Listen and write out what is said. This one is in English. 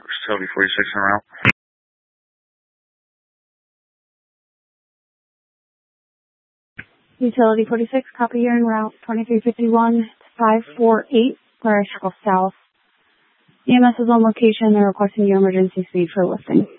Utility 46 en route. Utility 46, copy, you're en route, 2351 to 548, Polaris Circle South. EMS is on location. They're requesting your emergency speed for lifting.